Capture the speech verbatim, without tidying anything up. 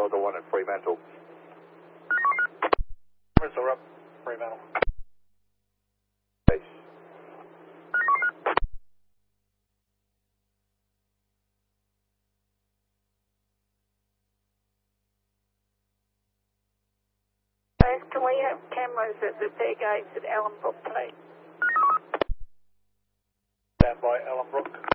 Delta one at Fremantle. Missile up, Fremantle. Base. Base, can we have cameras at the fair gates at Ellenbrook, please? Stand by, Ellenbrook.